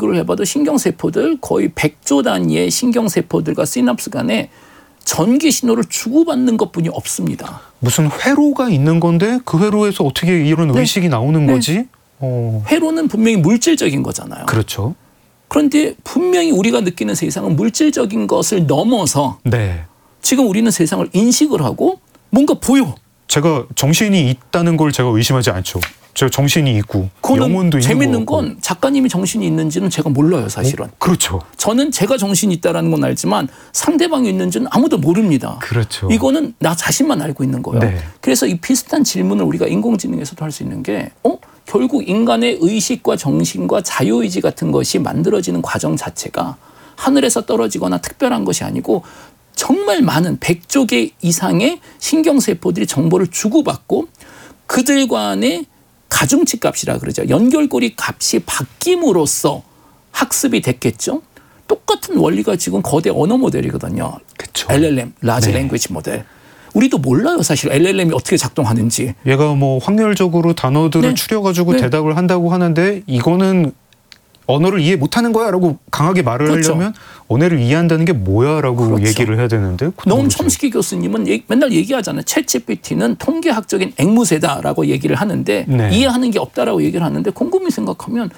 비교를 해봐도 신경세포들 거의 100조 단위의 신경세포들과 시냅스 간에 전기 신호를 주고받는 것뿐이 없습니다. 무슨 회로가 있는 건데 그 회로에서 어떻게 이런 의식이 나오는 거지? 회로는 분명히 물질적인 거잖아요. 그렇죠. 그런데 분명히 우리가 느끼는 세상은 물질적인 것을 넘어서 네. 지금 우리는 세상을 인식을 하고 뭔가 보여. 제가 정신이 있다는 걸 제가 의심하지 않죠. 제가 정신이 있고 영혼도 있는 재밌는 거고. 건 작가님이 정신이 있는지는 제가 몰라요, 사실은. 그렇죠. 저는 제가 정신이 있다는 건 알지만 상대방이 있는지는 아무도 모릅니다. 그렇죠. 이거는 나 자신만 알고 있는 거예요. 네. 그래서 이 비슷한 질문을 우리가 인공지능에서도 할 수 있는 게 결국 인간의 의식과 정신과 자유의지 같은 것이 만들어지는 과정 자체가 하늘에서 떨어지거나 특별한 것이 아니고 정말 많은 100조 개 이상의 신경세포들이 정보를 주고받고 그들 간의 가중치 값이라 그러죠. 연결고리 값이 바뀜으로써 학습이 됐겠죠. 똑같은 원리가 지금 거대 언어 모델이거든요. 그렇죠. LLM, 라지 랭귀지 모델. 우리도 몰라요, 사실 LLM이 어떻게 작동하는지. 얘가 뭐 확률적으로 단어들을 추려가지고 대답을 한다고 하는데 이거는 언어를 이해 못하는 거야라고 강하게 말을 하려면 언어를 이해한다는 게 뭐야라고 얘기를 해야 되는데. 노엄 첨스키 교수님은 맨날 얘기하잖아요. 챗GPT는 통계학적인 앵무새다라고 얘기를 하는데 이해하는 게 없다라고 얘기를 하는데 곰곰이 생각하면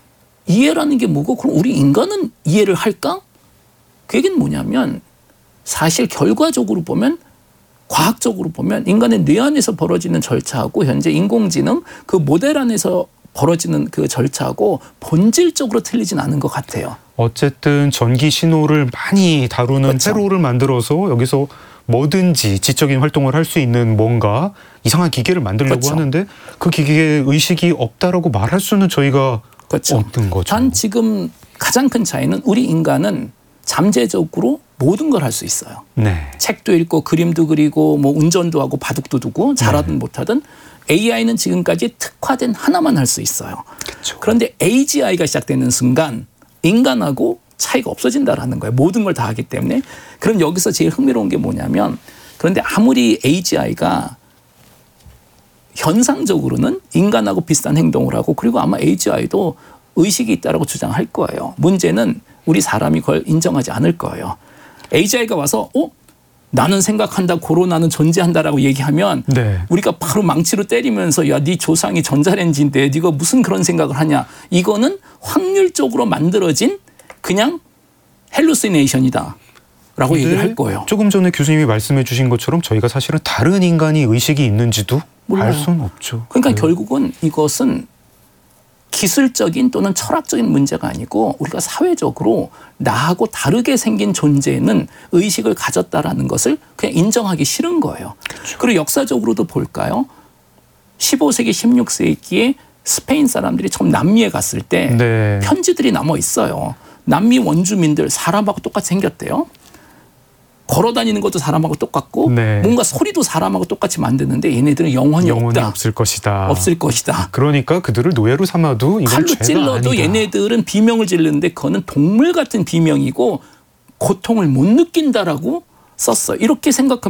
이해라는 게 뭐고 그럼 우리 인간은 이해를 할까? 그 얘기는 뭐냐면 사실 결과적으로 보면 과학적으로 보면 인간의 뇌 안에서 벌어지는 절차하고 현재 인공지능 그 모델 안에서 벌어지는 그 절차하고 본질적으로 틀리진 않은 것 같아요. 어쨌든 전기 신호를 많이 다루는 회로를 만들어서 여기서 뭐든지 지적인 활동을 할 수 있는 뭔가 이상한 기계를 만들려고 하는데 그 기계의 의식이 없다라고 말할 수는 저희가 없는 거죠. 단 지금 가장 큰 차이는 우리 인간은 잠재적으로 모든 걸 할 수 있어요. 책도 읽고 그림도 그리고 뭐 운전도 하고 바둑도 두고 잘하든 못하든 AI는 지금까지 특화된 하나만 할 수 있어요. 그런데 AGI가 시작되는 순간 인간하고 차이가 없어진다라는 거예요. 모든 걸 다 하기 때문에. 그럼 여기서 제일 흥미로운 게 뭐냐면 그런데 아무리 AGI가 현상적으로는 인간하고 비슷한 행동을 하고 그리고 아마 AGI도 의식이 있다라고 주장할 거예요. 문제는 우리 사람이 그걸 인정하지 않을 거예요. AGI가 와서 나는 생각한다, 코로나는 존재한다라고 얘기하면 우리가 바로 망치로 때리면서 야, 네 조상이 전자레인지인데 네가 무슨 그런 생각을 하냐. 이거는 확률적으로 만들어진 그냥 헬루시네이션이다 라고 얘기를 할 거예요. 조금 전에 교수님이 말씀해 주신 것처럼 저희가 사실은 다른 인간이 의식이 있는지도 알 수는 없죠. 그러니까 결국은 이것은 기술적인 또는 철학적인 문제가 아니고 우리가 사회적으로 나하고 다르게 생긴 존재는 의식을 가졌다라는 것을 그냥 인정하기 싫은 거예요. 그리고 역사적으로도 볼까요? 15세기, 16세기에 스페인 사람들이 처음 남미에 갔을 때 편지들이 남아 있어요. 남미 원주민들 사람하고 똑같이 생겼대요. 걸어다니는 것도 사람하고 똑같고 뭔가 소리도 사람하고 똑같이 만드는데 얘네들은 영혼이 없다. 없을 것이다. 없을 것이다. 그러니까 그들을 노예로 삼아도 이건 칼로 죄가 찔러도 아니다. 얘네들은 비명을 지르는데 그거는 동물 같은 비명이고 고통을 못 느낀다라고 썼어요. 이렇게 생각하면